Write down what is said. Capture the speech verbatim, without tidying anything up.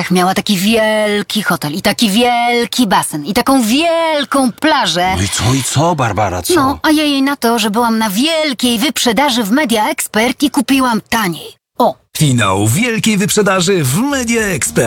Wakacjach miała taki wielki hotel i taki wielki basen i taką wielką plażę. No i co, i co, Barbara, co? No, a ja jej na to, że byłam na wielkiej wyprzedaży w Media Expert i kupiłam taniej. O! Finał wielkiej wyprzedaży w Media Expert.